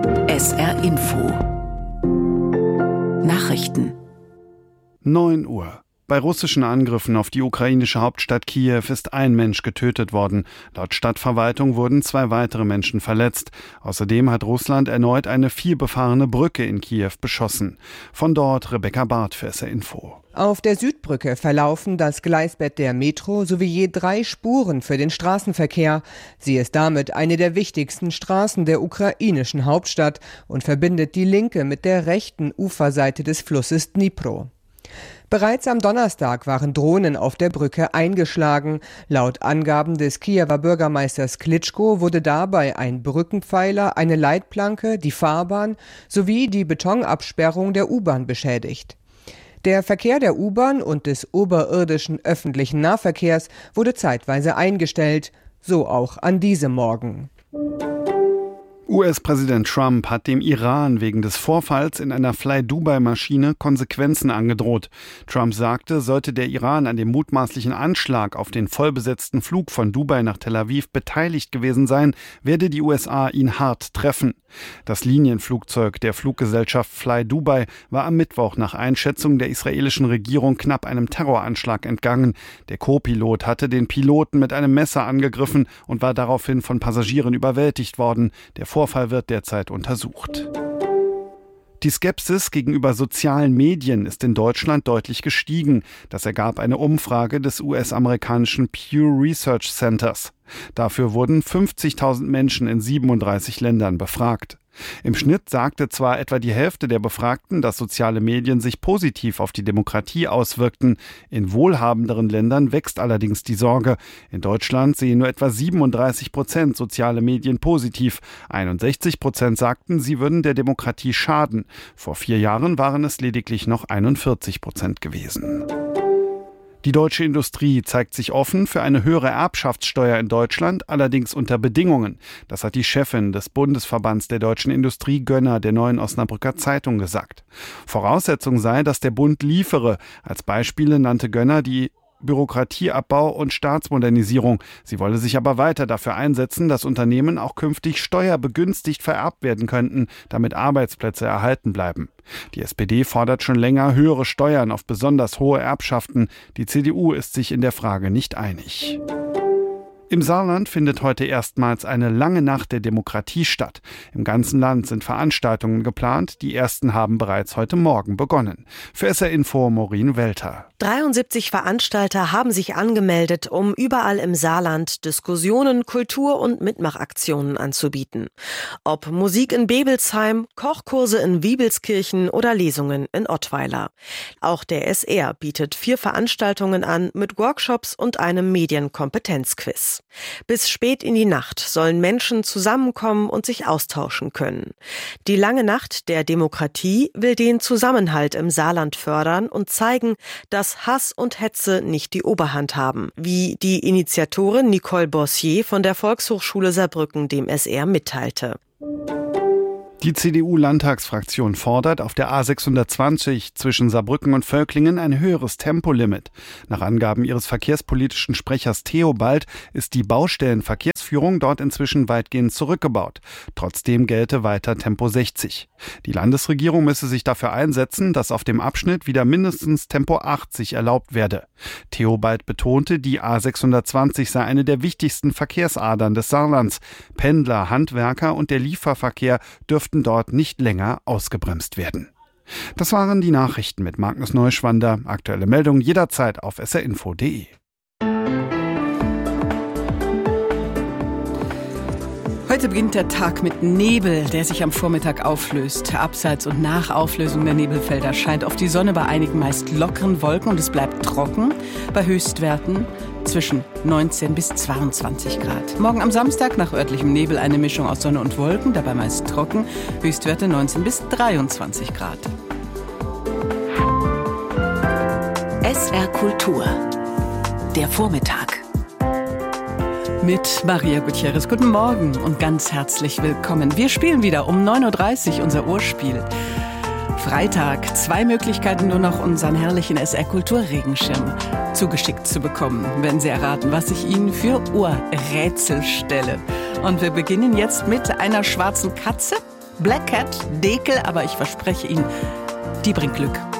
SR Info Nachrichten 9 Uhr. Bei russischen Angriffen auf die ukrainische Hauptstadt Kiew ist ein Mensch getötet worden. Laut Stadtverwaltung wurden 2 weitere Menschen verletzt. Außerdem hat Russland erneut eine vielbefahrene Brücke in Kiew beschossen. Von dort Rebecca Barth für SR Info. Auf der Südbrücke verlaufen das Gleisbett der Metro sowie je 3 Spuren für den Straßenverkehr. Sie ist damit eine der wichtigsten Straßen der ukrainischen Hauptstadt und verbindet die linke mit der rechten Uferseite des Flusses Dnipro. Bereits am Donnerstag waren Drohnen auf der Brücke eingeschlagen. Laut Angaben des Kiewer Bürgermeisters Klitschko wurde dabei ein Brückenpfeiler, eine Leitplanke, die Fahrbahn sowie die Betonabsperrung der U-Bahn beschädigt. Der Verkehr der U-Bahn und des oberirdischen öffentlichen Nahverkehrs wurde zeitweise eingestellt, so auch an diesem Morgen. US-Präsident Trump hat dem Iran wegen des Vorfalls in einer Fly-Dubai-Maschine Konsequenzen angedroht. Trump sagte, sollte der Iran an dem mutmaßlichen Anschlag auf den vollbesetzten Flug von Dubai nach Tel Aviv beteiligt gewesen sein, werde die USA ihn hart treffen. Das Linienflugzeug der Fluggesellschaft Fly Dubai war am Mittwoch nach Einschätzung der israelischen Regierung knapp einem Terroranschlag entgangen. Der Co-Pilot hatte den Piloten mit einem Messer angegriffen und war daraufhin von Passagieren überwältigt worden. Der Vorfall wird derzeit untersucht. Die Skepsis gegenüber sozialen Medien ist in Deutschland deutlich gestiegen. Das ergab eine Umfrage des US-amerikanischen Pew Research Centers. Dafür wurden 50.000 Menschen in 37 Ländern befragt. Im Schnitt sagte zwar etwa die Hälfte der Befragten, dass soziale Medien sich positiv auf die Demokratie auswirkten. In wohlhabenderen Ländern wächst allerdings die Sorge. In Deutschland sehen nur etwa 37% soziale Medien positiv. 61% sagten, sie würden der Demokratie schaden. Vor 4 Jahren waren es lediglich noch 41% gewesen. Die deutsche Industrie zeigt sich offen für eine höhere Erbschaftssteuer in Deutschland, allerdings unter Bedingungen. Das hat die Chefin des Bundesverbands der deutschen Industrie, Gönner, der Neuen Osnabrücker Zeitung gesagt. Voraussetzung sei, dass der Bund liefere. Als Beispiele nannte Gönner die Bürokratieabbau und Staatsmodernisierung. Sie wolle sich aber weiter dafür einsetzen, dass Unternehmen auch künftig steuerbegünstigt vererbt werden könnten, damit Arbeitsplätze erhalten bleiben. Die SPD fordert schon länger höhere Steuern auf besonders hohe Erbschaften. Die CDU ist sich in der Frage nicht einig. Im Saarland findet heute erstmals eine lange Nacht der Demokratie statt. Im ganzen Land sind Veranstaltungen geplant. Die ersten haben bereits heute Morgen begonnen. Für SR Info Maureen Welter. 73 Veranstalter haben sich angemeldet, um überall im Saarland Diskussionen, Kultur- und Mitmachaktionen anzubieten. Ob Musik in Bebelsheim, Kochkurse in Wiebelskirchen oder Lesungen in Ottweiler. Auch der SR bietet 4 Veranstaltungen an mit Workshops und einem Medienkompetenzquiz. Bis spät in die Nacht sollen Menschen zusammenkommen und sich austauschen können. Die lange Nacht der Demokratie will den Zusammenhalt im Saarland fördern und zeigen, dass Hass und Hetze nicht die Oberhand haben, wie die Initiatorin Nicole Bossier von der Volkshochschule Saarbrücken dem SR mitteilte. Die CDU-Landtagsfraktion fordert auf der A620 zwischen Saarbrücken und Völklingen ein höheres Tempolimit. Nach Angaben ihres verkehrspolitischen Sprechers Theobald ist die Baustellenverkehrsführung dort inzwischen weitgehend zurückgebaut. Trotzdem gelte weiter Tempo 60. Die Landesregierung müsse sich dafür einsetzen, dass auf dem Abschnitt wieder mindestens Tempo 80 erlaubt werde. Theobald betonte, die A620 sei eine der wichtigsten Verkehrsadern des Saarlands. Pendler, Handwerker und der Lieferverkehr dürften dort nicht länger ausgebremst werden. Das waren die Nachrichten mit Magnus Neuschwander. Aktuelle Meldungen jederzeit auf srinfo.de. Heute beginnt der Tag mit Nebel, der sich am Vormittag auflöst. Abseits und nach Auflösung der Nebelfelder scheint auf die Sonne bei einigen meist lockeren Wolken und es bleibt trocken bei Höchstwerten zwischen 19 bis 22 Grad. Morgen am Samstag nach örtlichem Nebel eine Mischung aus Sonne und Wolken, dabei meist trocken, Höchstwerte 19 bis 23 Grad. SR Kultur, der Vormittag. Mit Maria Gutierrez. Guten Morgen und ganz herzlich willkommen. Wir spielen wieder um 9.30 Uhr unser Urspiel. Freitag, 2 Möglichkeiten nur noch, unseren herrlichen SR-Kultur-Regenschirm zugeschickt zu bekommen, wenn Sie erraten, was ich Ihnen für Ohrrätsel stelle. Und wir beginnen jetzt mit einer schwarzen Katze Black Cat, Dekel, aber ich verspreche Ihnen, die bringt Glück.